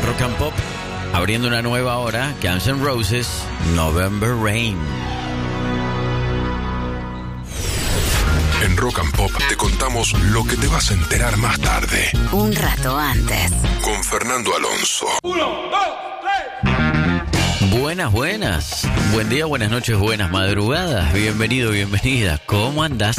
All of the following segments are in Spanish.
en Rock and Pop, abriendo una nueva hora, Guns N' Roses, November Rain. En Rock and Pop te contamos lo que te vas a enterar más tarde. Un rato antes. Con Fernando Alonso. 1, 2, 3. Buenas. Buen día, buenas noches, buenas madrugadas. Bienvenido, bienvenida. ¿Cómo andás?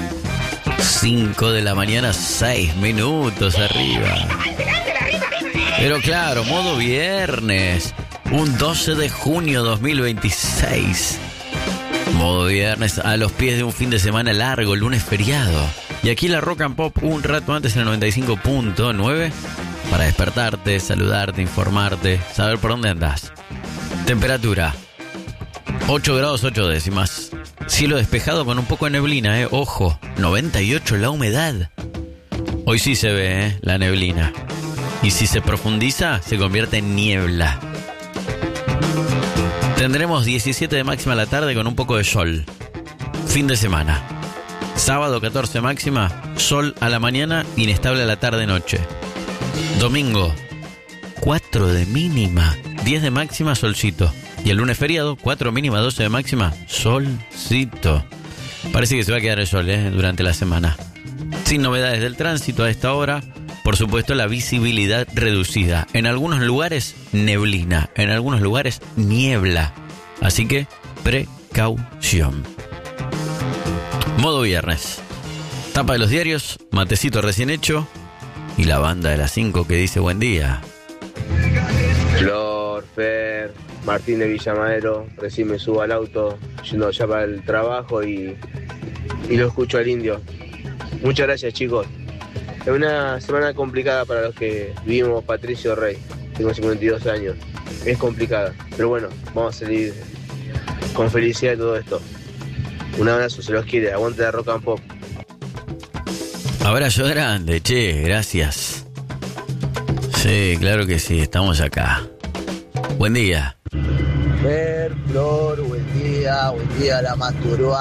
5 de la mañana, 6 minutos arriba. Pero claro, modo viernes. Un 12 de junio 2026. Modo viernes a los pies de un fin de semana largo, lunes feriado. Y aquí la Rock and Pop un rato antes en el 95.9 para despertarte, saludarte, informarte, saber por dónde andás. Temperatura 8 grados 8 décimas. Cielo despejado con un poco de neblina, ojo, 98 la humedad. Hoy sí se ve, la neblina. Y si se profundiza, se convierte en niebla. Tendremos 17 de máxima a la tarde con un poco de sol. Fin de semana. Sábado 14 máxima, sol a la mañana, inestable a la tarde-noche. Domingo 4 de mínima, 10 de máxima, solcito. Y el lunes feriado, 4 mínima, 12 de máxima, solcito. Parece que se va a quedar el sol durante la semana. Sin novedades del tránsito a esta hora. Por supuesto, la visibilidad reducida. En algunos lugares, neblina. En algunos lugares, niebla. Así que, precaución. Modo viernes. Tapa de los diarios, matecito recién hecho. Y la banda de las 5 que dice buen día. Flor, Fer, Martín de Villamadero. Recién me subo al auto, yendo ya para el trabajo y lo escucho al indio. Muchas gracias, chicos. Es una semana complicada para los que vivimos Patricio Rey. Tengo 52 años. Es complicada, pero bueno, vamos a salir con felicidad de todo esto. Un abrazo, se los quiere. Aguante la Rock and Pop. Abrazo grande, che, gracias. Sí, claro que sí, estamos acá. Buen día. Fer, Flor, buen día la masturba.